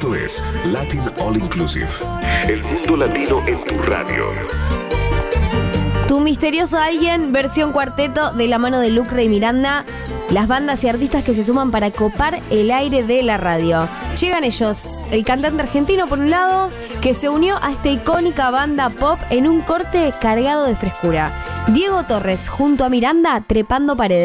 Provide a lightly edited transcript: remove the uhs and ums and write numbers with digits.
Esto es Latin All Inclusive. El mundo latino en tu radio. Tu misterioso alguien, versión cuarteto de la mano de Lucre y Miranda. Las bandas y artistas que se suman para copar el aire de la radio. Llegan ellos, el cantante argentino por un lado, que se unió a esta icónica banda pop en un corte cargado de frescura. Diego Torres junto a Miranda trepando paredes.